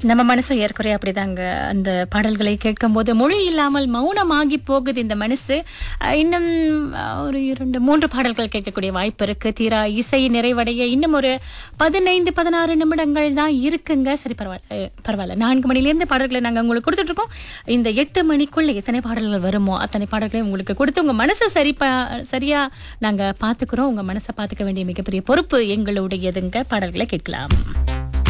நம்ம மனசும் ஏற்குறைய அப்படிதாங்க. அந்த பாடல்களை கேட்கும்போது மொழி இல்லாமல் மௌனமாகி போகுது இந்த மனசு. இன்னும் ஒரு 2, 3 பாடல்கள் கேட்கக்கூடிய வாய்ப்பு இருக்கு. தீரா இசை நிறைவடைய இன்னும் ஒரு 15, 16 நிமிடங்கள் தான் இருக்குங்க. சரி, பரவாயில்ல. 4 மணிலேருந்து பாடல்களை நாங்கள் உங்களுக்கு கொடுத்துட்டு இருக்கோம். இந்த 8 மணிக்குள்ள எத்தனை பாடல்கள் வருமோ அத்தனை பாடல்களையும் உங்களுக்கு கொடுத்து உங்க மனசை சரியா நாங்க பாத்துக்கிறோம். உங்க மனசை பாத்துக்க வேண்டிய மிகப்பெரிய பொறுப்பு எங்களுடையதுங்க. பாடல்களை கேட்கலாம்.